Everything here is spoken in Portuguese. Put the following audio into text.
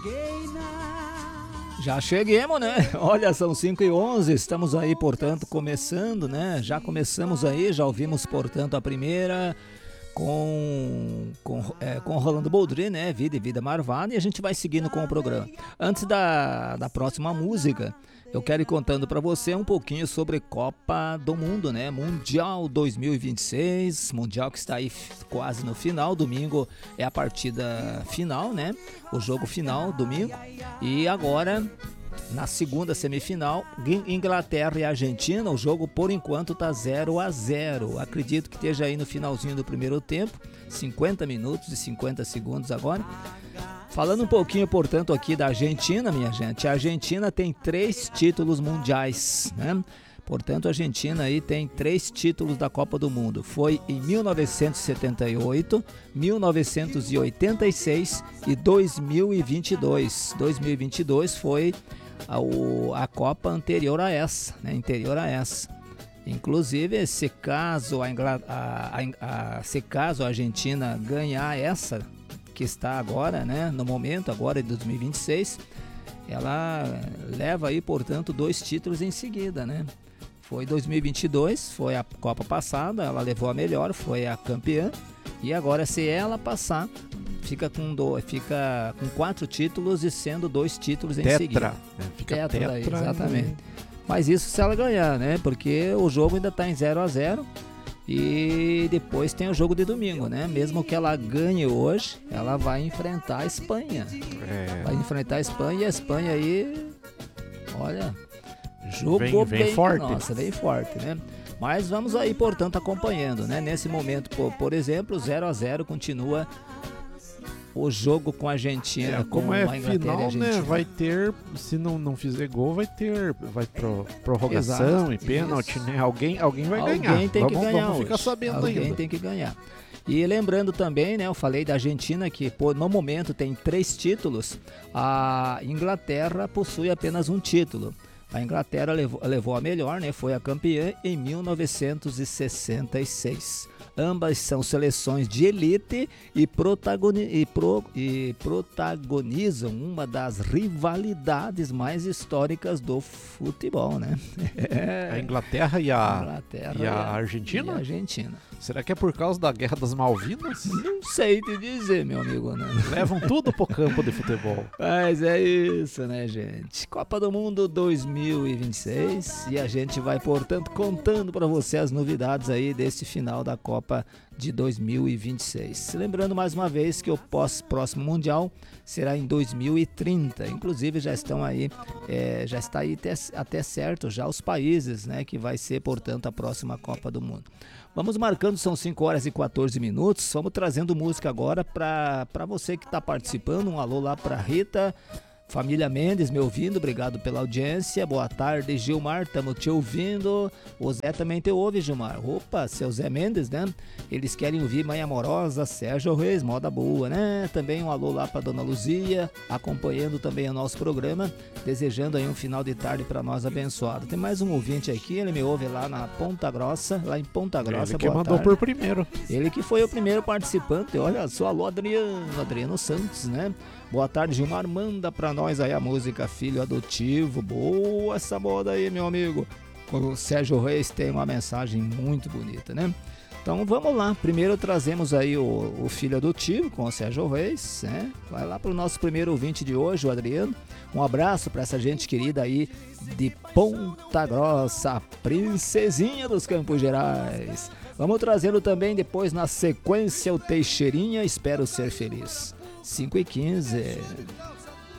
Já cheguemos, né? Olha, são 5h11, estamos aí, portanto, começando, né? Já começamos aí, já ouvimos, portanto, a primeira com Rolando Boldrin, né? Vida e Vida Marvada, e a gente vai seguindo com o programa. Antes da próxima música, eu quero ir contando para você um pouquinho sobre Copa do Mundo, né? Mundial 2026, Mundial que está aí quase no final. Domingo é a partida final, né? O jogo final, domingo. E agora, na segunda semifinal, Inglaterra e Argentina, o jogo por enquanto tá 0-0. Acredito que esteja aí no finalzinho do primeiro tempo, 50 minutos e 50 segundos agora. Falando um pouquinho, portanto, aqui da Argentina, minha gente, a Argentina tem 3 títulos mundiais, né? Portanto, a Argentina aí tem 3 títulos da Copa do Mundo. Foi em 1978, 1986 e 2022. 2022 foi a Copa anterior a essa, né? Inclusive, se caso a Argentina ganhar essa que está agora, né, no momento agora de 2026, ela leva aí, portanto, 2 títulos em seguida, né? Foi 2022, foi a Copa passada, ela levou a melhor, foi a campeã, e agora se ela passar, fica com 4 títulos e sendo 2 títulos em seguida. Fica tetra, exatamente. Mas isso se ela ganhar, né? Porque o jogo ainda está em 0-0. E depois tem o jogo de domingo, né? Mesmo que ela ganhe hoje, ela vai enfrentar a Espanha. Vai enfrentar a Espanha, e a Espanha aí, olha, jogou bem forte. Nossa, bem forte, né? Mas vamos aí, portanto, acompanhando, né? Nesse momento, por exemplo, 0-0 continua o jogo com a Argentina. Como é final, né? Vai ter, se não fizer gol, vai prorrogação. Exato, e pênalti, né? Alguém vai ganhar. Alguém tem que ganhar. Vamos ficar sabendo ainda. Alguém tem que ganhar. E lembrando também, né? Eu falei da Argentina que no momento tem 3 títulos. A Inglaterra possui apenas um título. A Inglaterra levou a melhor, né? Foi a campeã em 1966. Ambas são seleções de elite e protagonizam uma das rivalidades mais históricas do futebol, né? A Inglaterra e a Argentina? E a Argentina. Será que é por causa da Guerra das Malvinas? Não sei te dizer, meu amigo, né? Levam tudo pro campo de futebol. Mas é isso, né, gente? Copa do Mundo 2026, e a gente vai, portanto, contando para você as novidades aí desse final da Copa de 2026. Lembrando mais uma vez que o próximo Mundial será em 2030. Inclusive já estão aí, já está aí até certo já os países, né, que vai ser, portanto, a próxima Copa do Mundo. Vamos marcando, são 5h14. Vamos trazendo música agora para você que está participando. Um alô lá para Rita, família Mendes, me ouvindo, obrigado pela audiência. Boa tarde, Gilmar, estamos te ouvindo. O Zé também te ouve, Gilmar. Opa, seu Zé Mendes, né? Eles querem ouvir Mãe Amorosa, Sérgio Reis, moda boa, né? Também um alô lá para Dona Luzia, acompanhando também o nosso programa, desejando aí um final de tarde para nós abençoado. Tem mais um ouvinte aqui, ele me ouve lá na Ponta Grossa, lá em Ponta Grossa. Ele que mandou por primeiro. Ele que foi o primeiro participante. Olha só, alô Adriano Santos, né? Boa tarde, Gilmar, manda pra nós aí a música Filho Adotivo. Boa essa moda aí, meu amigo. O Sérgio Reis tem uma mensagem muito bonita, né? Então vamos lá, primeiro trazemos aí o Filho Adotivo com o Sérgio Reis, né? Vai lá pro nosso primeiro ouvinte de hoje, o Adriano. Um abraço para essa gente querida aí de Ponta Grossa, a princesinha dos Campos Gerais. Vamos trazendo também depois na sequência o Teixeirinha, Espero Ser Feliz. 5h15.